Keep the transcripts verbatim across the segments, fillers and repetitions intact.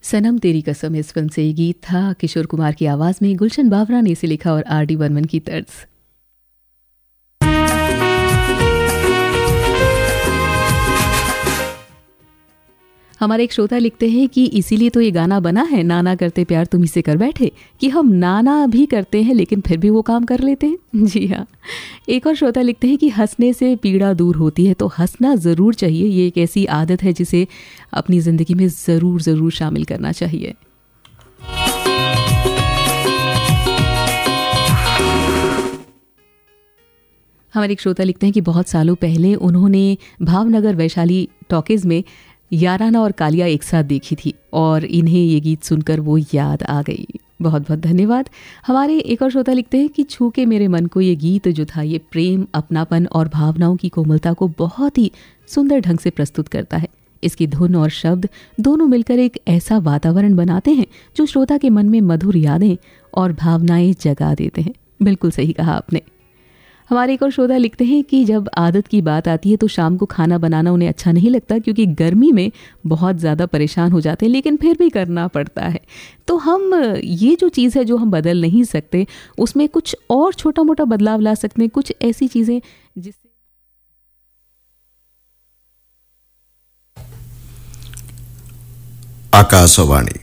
सनम तेरी कसम इस फिल्म से ये गीत था किशोर कुमार की आवाज में, गुलशन बावरा ने इसे लिखा और आर डी बर्मन की तर्ज। हमारे एक श्रोता लिखते हैं कि इसीलिए तो ये गाना बना है, नाना करते प्यार तुम इसे कर बैठे, कि हम नाना भी करते हैं लेकिन फिर भी वो काम कर लेते हैं। जी हाँ। एक और श्रोता लिखते हैं कि हंसने से पीड़ा दूर होती है, तो हंसना ज़रूर चाहिए। ये एक ऐसी आदत है जिसे अपनी ज़िंदगी में ज़रूर ज़रूर शामिल करना चाहिए। हमारे एक श्रोता लिखते हैं कि बहुत सालों पहले उन्होंने भावनगर वैशाली टॉकीज में याराना और कालिया एक साथ देखी थी और इन्हें ये गीत सुनकर वो याद आ गई। बहुत बहुत धन्यवाद। हमारे एक और श्रोता लिखते हैं कि छू के मेरे मन को ये गीत जो था, ये प्रेम, अपनापन और भावनाओं की कोमलता को बहुत ही सुंदर ढंग से प्रस्तुत करता है। इसकी धुन और शब्द दोनों मिलकर एक ऐसा वातावरण बनाते हैं जो श्रोता के मन में मधुर यादें और भावनाएं जगा देते हैं। बिल्कुल सही कहा आपने। हमारे एक और श्रोता लिखते हैं कि जब आदत की बात आती है तो शाम को खाना बनाना उन्हें अच्छा नहीं लगता, क्योंकि गर्मी में बहुत ज़्यादा परेशान हो जाते हैं, लेकिन फिर भी करना पड़ता है। तो हम ये जो चीज़ है जो हम बदल नहीं सकते, उसमें कुछ और छोटा मोटा बदलाव ला सकते हैं, कुछ ऐसी चीज़ें जिससे आकाशवाणी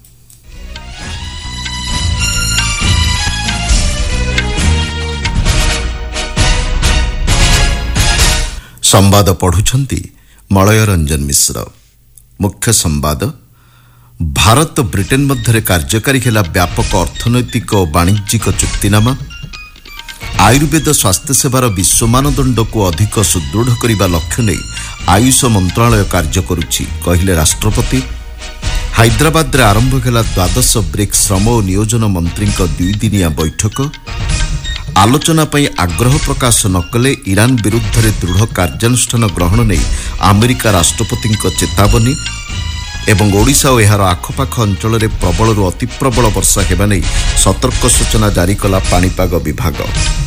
संवाद पढ़ुछंती मलय रंजन मिश्र। मुख्य संवाद। भारत ब्रिटेन मध्य कार्यकारी है व्यापक अर्थनैतिक और वाणिज्यिक चुक्तिनामा। आयुर्वेद स्वास्थ्य सेवार विश्व मानदंड को अधिक सुदृढ़ करने लक्ष्य नहीं आयुष मंत्रालय कार्य करुछि कहले राष्ट्रपति। हैदराबाद रे आरंभ है द्वादश ब्रिक्स श्रम और नियोजन मंत्री दुईदिनिया बैठक। आलोचना पई आग्रह प्रकाश न कले ईरान विरुद्ध रे दृढ़ कार्यानुष्ठान ग्रहण नहीं अमेरिका राष्ट्रपति चेतावनी। एवं ओडिशा और यार आखपाख अंचल में प्रबल अति प्रबल वर्षा हेबा नहीं सतर्क सूचना जारी कला पाणीपाग विभाग।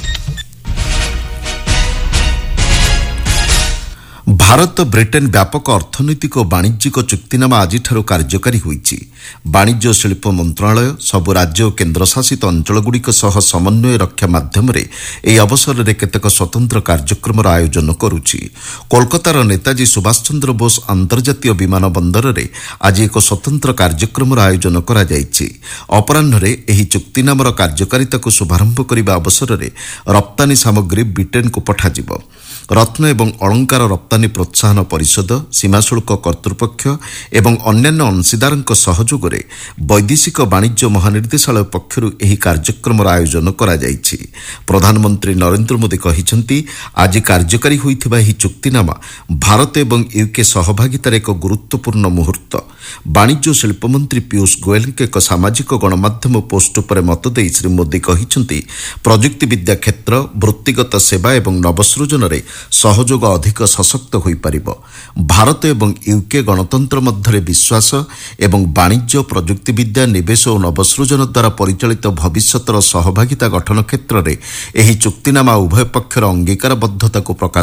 भारत ब्रिटेन व्यापक अर्थनैतिक और वाणिज्यिक चुक्तिनामा आज कार्यकारी होईछि। वाणिज्य शिल्प मंत्रालय सबु राज्य और केन्द्रशासित अंचलगुड़िक सह समन्वय रक्षा माध्यम एही अवसर में केतेक स्वतंत्र कार्यक्रम आयोजन करुछि। कोलकातार नेताजी सुभाष चंद्र बोस अंतर्जातीय विमान बंदर में आज एक स्वतंत्र कार्यक्रम आयोजन करा जायछि। अपराह्न एही चुक्तिनामार कार्यकारिता को शुभारंभ करने अवसर में रप्तानी सामग्री ब्रिटेन को पठाजिब। रत्न एवं अलंकार रप्तानी प्रोत्साहन परिषद, सीमा शुल्क कर्तृपक्ष एवं अन्यान्य अंशीदारଙ୍କ सहयोगरे वैदेशिक वाणिज्य महानिर्देशालय पक्षरु एही कार्यक्रम आयोजन करा जायछि। प्रधानमंत्री नरेंद्र मोदी कहिसंती आज कार्यकारी होइथिबा एही चुक्तिनामा भारत एवं यूके सहभागितार एक गुरुत्वपूर्ण मुहूर्त। वाणिज्य शिल्प मंत्री पीयूष गोयल के एक सामाजिक गणमाध्यम पोस्ट पर मत देई श्री मोदी कहिसंती प्रजुक्ति विद्या क्षेत्र, वृत्तिगत सेवा एवं नवसृजन रे सहयोग अधिक सशक्त होई परिबो। भारत एवं यूके गणतंत्र मध्य विश्वास एवं वाणिज्य, प्रजुक्ति विद्या, निवेश और नवसृजन द्वारा परिचालित भविष्यतर सहभागिता गठन क्षेत्र में एही चुक्तिनामा उभय पक्षर अंगीकारबद्धता को प्रकाश